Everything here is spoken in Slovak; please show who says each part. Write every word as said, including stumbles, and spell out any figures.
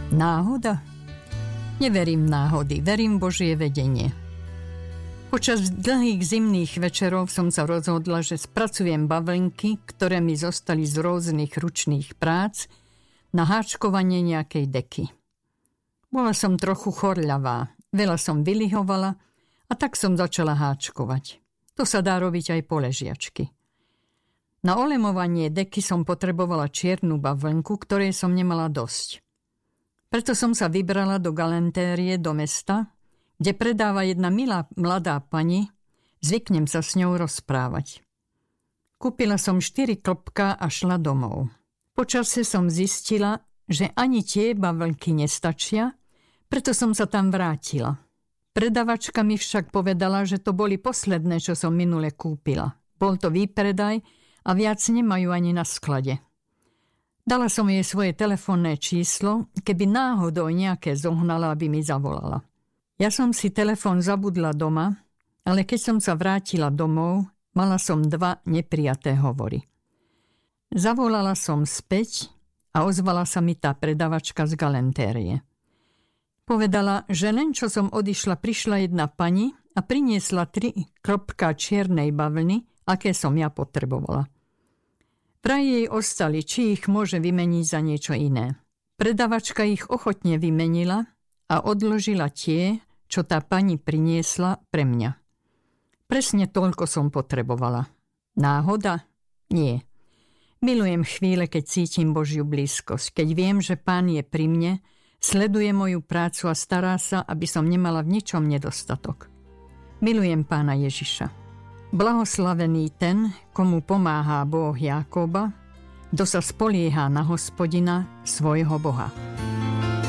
Speaker 1: Náhoda? Neverím náhody, verím Božie vedenie. Počas dlhých zimných večerov som sa rozhodla, že spracujem bavlnky, ktoré mi zostali z rôznych ručných prác, na háčkovanie nejakej deky. Bola som trochu chorľavá, veľa som vylihovala a tak som začala háčkovať. To sa dá robiť aj po ležiačky. Na olemovanie deky som potrebovala čiernu bavlnku, ktorej som nemala dosť. Preto som sa vybrala do galantérie do mesta, kde predáva jedna milá mladá pani, zvyknem sa s ňou rozprávať. Kúpila som štyri klopká a šla domov. Počase som zistila, že ani tie bavlnky nestačia, preto som sa tam vrátila. Predavačka mi však povedala, že to boli posledné, čo som minule kúpila. Bol to výpredaj a viac nemajú ani na sklade. Dala som jej svoje telefónne číslo, keby náhodou nejaké zohnala, aby mi zavolala. Ja som si telefón zabudla doma, ale keď som sa vrátila domov, mala som dva neprijaté hovory. Zavolala som späť a ozvala sa mi tá predavačka z galantérie. Povedala, že len čo som odišla, prišla jedna pani a priniesla tri klopká čiernej bavlny, aké som ja potrebovala. Vraj jej ostali, či ich môže vymeniť za niečo iné. Predavačka ich ochotne vymenila a odložila tie, čo tá pani priniesla pre mňa. Presne toľko som potrebovala. Náhoda? Nie. Milujem chvíle, keď cítim Božiu blízkosť, keď viem, že Pán je pri mne, sleduje moju prácu a stará sa, aby som nemala v ničom nedostatok. Milujem Pána Ježiša. Blahoslavený ten, komu pomáha Boh Jákoba, kto sa spolieha na Hospodina, svojho Boha.